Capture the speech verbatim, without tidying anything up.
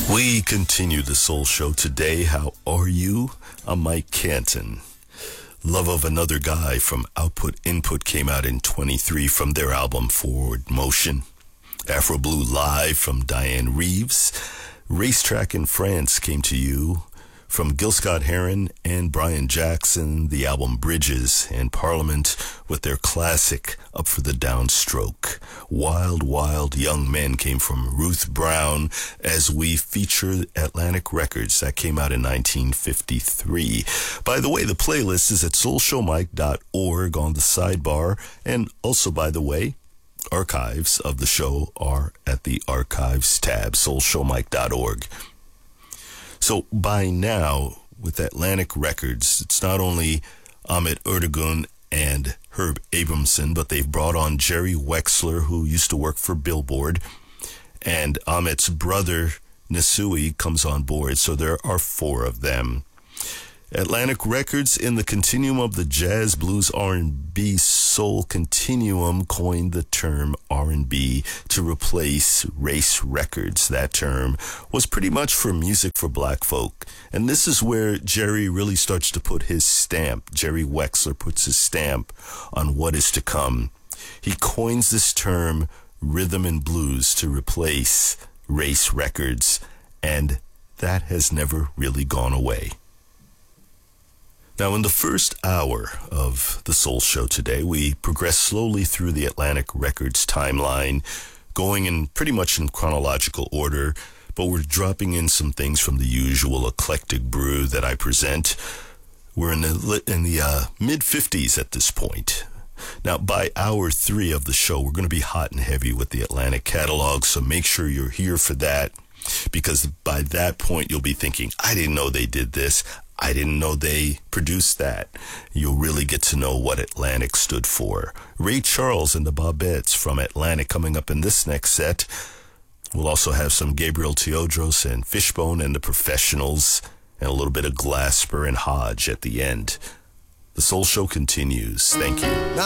We continue the Soul Show today. How are you? I'm Mike Canton. Love of Another Guy from Output Input came out in twenty-three from their album Forward Motion. Afro Blue Live from Diane Reeves. Racetrack in France came to you from Gil Scott-Heron and Brian Jackson, the album Bridges, and Parliament with their classic Up for the Downstroke. Wild, Wild Young Men came from Ruth Brown as we feature Atlantic Records. That came out in nineteen fifty-three. By the way, the playlist is at soul show mike dot org on the sidebar, and also, by the way, archives of the show are at the archives tab, soul show mike dot org. So by now, with Atlantic Records, it's not only Ahmet Ertegun and Herb Abramson, but they've brought on Jerry Wexler, who used to work for Billboard, and Ahmet's brother, Nisui, comes on board. So there are four of them. Atlantic Records, in the continuum of the jazz, blues, R and B, soul continuum, coined the term R and B to replace race records. That term was pretty much for music for black folk. And this is where Jerry really starts to put his stamp. Jerry Wexler puts his stamp on what is to come. He coins this term rhythm and blues to replace race records, and that has never really gone away. Now, in the first hour of the Soul Show today, we progress slowly through the Atlantic Records timeline, going in pretty much in chronological order, but we're dropping in some things from the usual eclectic brew that I present. We're in the, in the uh, mid-fifties at this point. Now, by hour three of the show, we're going to be hot and heavy with the Atlantic catalog, so make sure you're here for that, because by that point, you'll be thinking, I didn't know they did this. I didn't know they produced that. You'll really get to know what Atlantic stood for. Ray Charles and the Bobettes from Atlantic coming up in this next set. We'll also have some Gabriel Teodros and Fishbone and the Professionals, and a little bit of Glasper and Hodge at the end. The Soul Show continues. Thank you.